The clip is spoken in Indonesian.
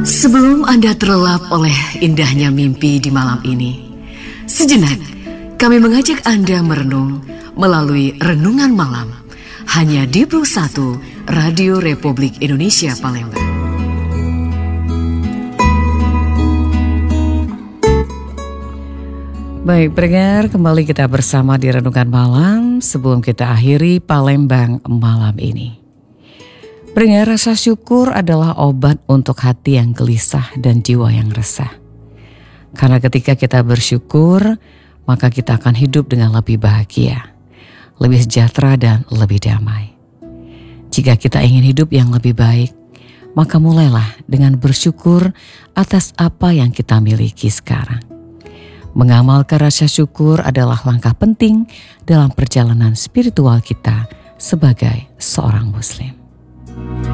Sebelum Anda terlelap oleh indahnya mimpi di malam ini, sejenak kami mengajak Anda merenung melalui Renungan Malam hanya di Plus 1 Radio Republik Indonesia Palembang. Baik, pendengar, kembali kita bersama di Renungan Malam sebelum kita akhiri Palembang malam ini. Pendengar, rasa syukur adalah obat untuk hati yang gelisah dan jiwa yang resah. Karena ketika kita bersyukur, maka kita akan hidup dengan lebih bahagia, lebih sejahtera dan lebih damai. Jika kita ingin hidup yang lebih baik, maka mulailah dengan bersyukur atas apa yang kita miliki sekarang. Mengamalkan rasa syukur adalah langkah penting dalam perjalanan spiritual kita sebagai seorang Muslim.